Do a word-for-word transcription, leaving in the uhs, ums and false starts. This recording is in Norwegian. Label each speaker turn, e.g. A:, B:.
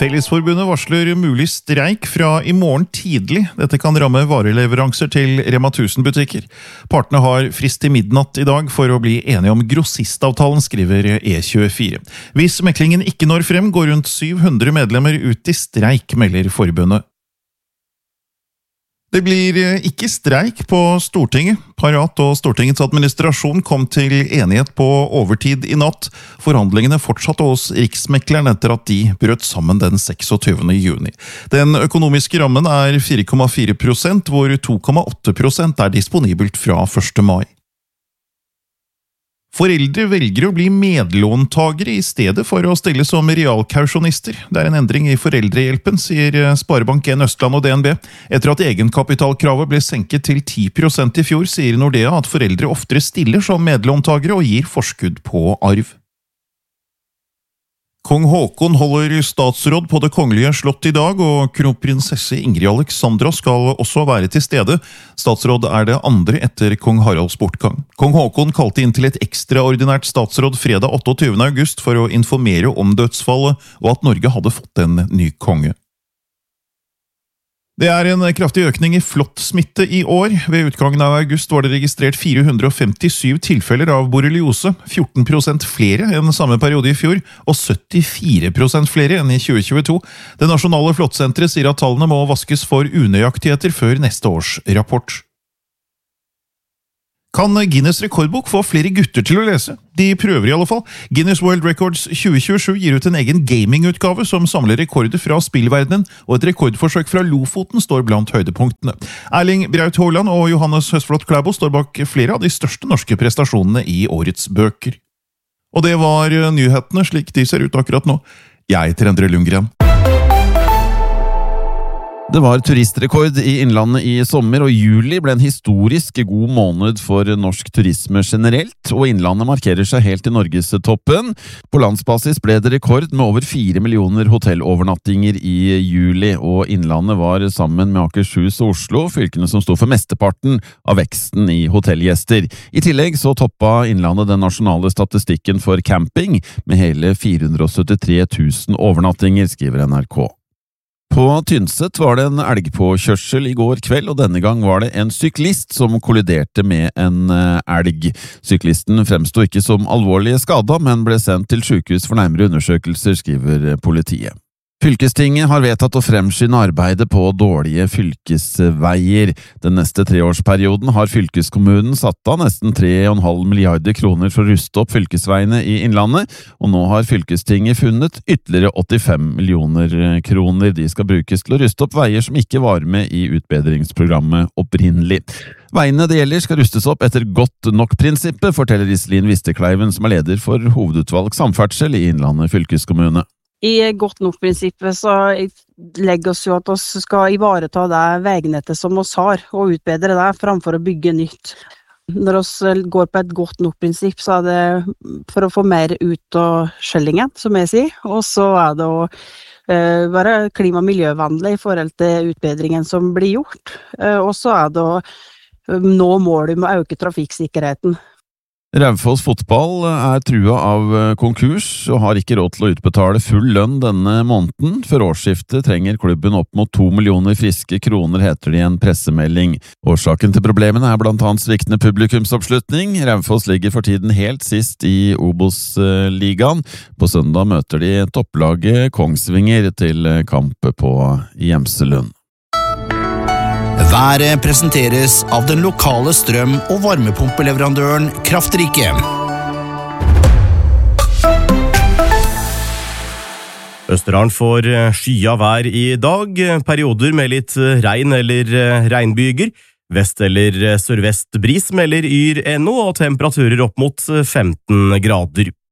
A: Fellesforbundet varsler mulig streik fra i morgen tidlig. Dette kan ramme vareleveranser til Rema tusen-butikker. Partene har frist til midnatt i dag for å bli enige om grossistavtalen, skriver E tjuefire. Hvis meklingen ikke når frem, går rundt syv hundre medlemmer ut i streik, melder forbundet. Det blir ikke streik på Stortinget. Parat og Stortingets administrasjon kom til enighet på overtid i natt. Forhandlingene fortsatte hos Riksmekleren etter at de brøt sammen den seksogtyvende juni. Den økonomiske rammen er fire komma fire prosent, hvor to komma åtte prosent er disponibelt fra første mai. Foreldre velger å bli medlåntagere i stedet for å stille som realkausjonister. Det er en endring i foreldrehjelpen, sier Sparebank en Østland og D N B. Etter at egenkapitalkravet ble senket til ti prosent i fjor, sier Nordea at foreldre oftere stiller som medlåntagere og gir forskudd på arv. Kong Haakon holder statsråd på det kongelige slott i dag, og kronprinsesse Ingrid Alexandra skal også være til stede. Statsråd er det andre etter kong Haralds bortgang. Kong Haakon kalte inn til et ekstraordinært statsråd fredag otteogtyvende august for å informere om dødsfallet, og at Norge hadde fått en ny konge. Det er en kraftig økning i flåttsmitte i år. Ved utgangen av august var det registrert fire hundre femtisju tilfeller av borreliose, fjorten prosent flere enn samme periode i fjor, og syttifire prosent flere enn i tjue tjueto. Det nasjonale flåttsenteret sier at tallene må vaskes for unøyaktigheter før neste års rapport. Kan Guinness rekordbok få flere gutter til å lese? De prøver i alle fall. Guinness World Records tjue tjuesju gir ut en egen gamingutgave som samler rekorder fra spillverdenen, og et rekordforsøk fra Lofoten står blant høydepunktene. Erling Braut Haaland og Johannes Høsflot Klæbo står bak flere av de største norske prestasjonene i årets bøker. Og det var nyhetene slik de ser ut akkurat nå. Jeg heter Endre Lundgren.
B: Det var turistrekord i Innlandet i sommer, og juli ble en historisk god måned for norsk turisme generelt, og Innlandet markerer seg helt i Norgestoppen. På landsbasis ble det rekord med over fire millioner hotellovernattinger i juli, og Innlandet var sammen med Akershus og Oslo fylkene som sto for mesteparten av veksten i hotellgjester. I tillegg så toppa Innlandet den nasjonale statistikken for camping med hele fire hundre syttitre tusen overnattinger, skriver N R K. På Tynset var det en elgpåkjørsel i går kveld, og denne gang var det en syklist som kolliderte med en elg. Syklisten fremsto ikke som alvorlig skada, men ble sendt til sykehus for nærmere undersøkelser, skriver politiet. Fylkestinget har vedtatt å fremskynde arbeidet på dårlige fylkesveier. Den neste treårsperioden har fylkeskommunen satt av nesten tre komma fem milliarder kroner for å ruste opp fylkesveiene i Innlandet, og nå har fylkestinget funnet ytterligere åttifem millioner kroner. De skal brukes til å ruste opp veier som ikke var med i utbedringsprogrammet opprinnelig. Veiene det gjelder skal rustes opp etter godt nok-prinsippet, forteller Iselin Vistekleiven, som er leder for hovedutvalg samferdsel i Innlandet fylkeskommune.
C: I godt nok-prinsippet så legger oss jo at vi skal ivareta det veignettet som vi har, og utbedre det framfor å bygge nytt. Når vi går på et godt nok-prinsipp, så er det for å få mer ut av skjellingen, som jeg sier, og så er det å uh, være klima- og miljøvennlig i forhold til utbedringen som blir gjort, uh, og så er det å uh, nå målet med å øke trafikksikkerheten.
B: Raufoss fotball er trua av konkurs og har ikke råd til å utbetale full lønn denne måneden. For årsskiftet trenger klubben opp mot to millioner friske kroner, heter det i en pressemelding. Årsaken til problemene er blant annet sviktende publikumsoppslutning. Raufoss ligger for tiden helt sist i Obos-ligaen. På søndag møter de topplaget Kongsvinger til kamp på Gjemselund.
D: Været presenteres av den lokale strøm- og varmepumpeleverandøren Kraftrike.
E: Østerdalen får skya vær i dag, perioder med litt regn eller regnbyger. Vest eller sørvest bris melder Yr N O, og temperaturer opp mot femten grader.